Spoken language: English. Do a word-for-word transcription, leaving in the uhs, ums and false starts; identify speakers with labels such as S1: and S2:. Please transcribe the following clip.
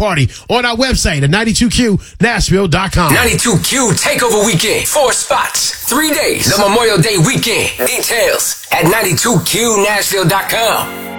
S1: party on our website at ninety-two Q Nashville dot com.
S2: ninety-two Q Takeover Weekend. Four spots. Three days. The Memorial Day weekend. Details at ninety-two Q Nashville dot com.